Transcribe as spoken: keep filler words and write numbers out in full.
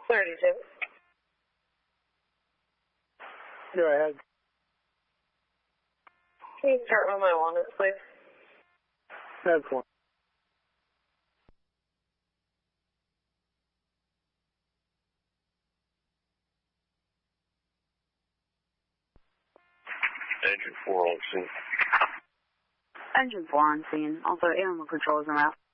thirty-two. Go ahead. Can you start with my walnuts, please? That's one. Engine four on scene. Engine four on scene. Also, animal controls are out.